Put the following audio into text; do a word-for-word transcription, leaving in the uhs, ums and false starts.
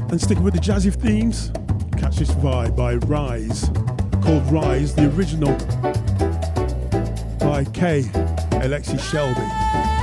And sticking with the jazzy themes, catch this vibe by Rise, called Rise, the original by K. Alexi Shelby.